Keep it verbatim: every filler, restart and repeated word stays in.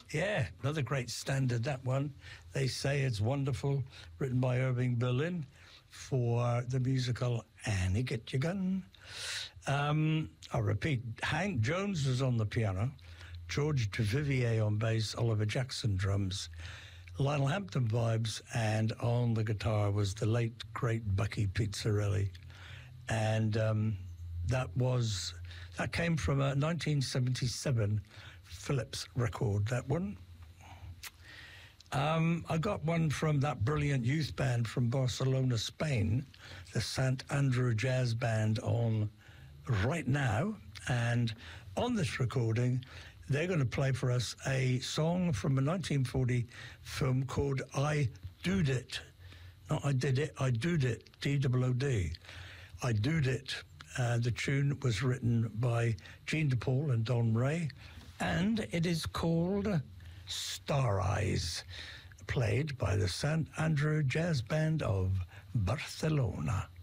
Yeah, another great standard, that one. They Say It's Wonderful, written by Irving Berlin for the musical Annie Get Your Gun. Um, I'll repeat, Hank Jones was on the piano, George Duvivier on bass, Oliver Jackson drums, Lionel Hampton vibes, and on the guitar was the late, great Bucky Pizzarelli. And um, that was that came from a nineteen seventy-seven Philips record, that one. Um, I got one from that brilliant youth band from Barcelona, Spain, the Sant Andreu Jazz Band, on Right Now. And on this recording, they're going to play for us a song from a nineteen forty film called I Dood It. Not I Did It, I Dood It, D O O D. I Dood It. Uh, the tune was written by Gene DePaul and Don Ray, and it is called Star Eyes, played by the Sant Andreu Jazz Band of Barcelona.